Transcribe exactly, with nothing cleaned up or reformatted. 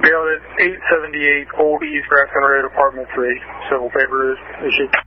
Mailed at eight seventy-eight Old East Grafton Road, Apartment three. Civil paper is issued.